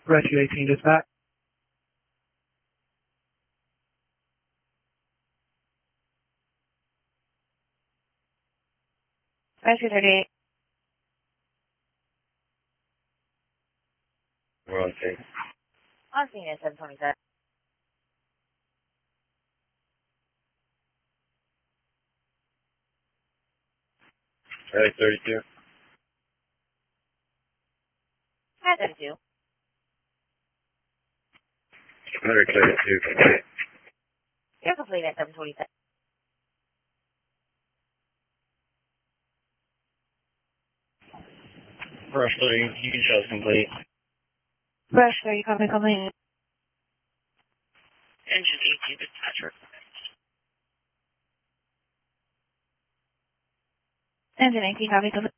Rescue 18 dispatch. Rescue 38. We're on scene. On scene at 727. Charlie 32. At 32. 132. You're complete at 727. Rush 30, you can show us complete. Rush 30, complete. Engine 18 dispatcher. Engine 18, complete.